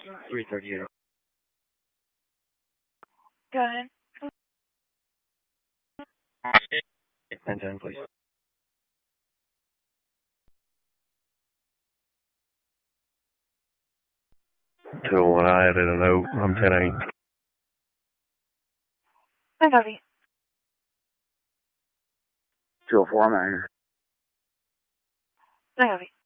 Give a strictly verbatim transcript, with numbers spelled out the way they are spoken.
three thirty-eight. Go ahead. ten ten, please. two oh one, I added a note. I'm ten eight. I copy. two oh four, I'm out here. I copy.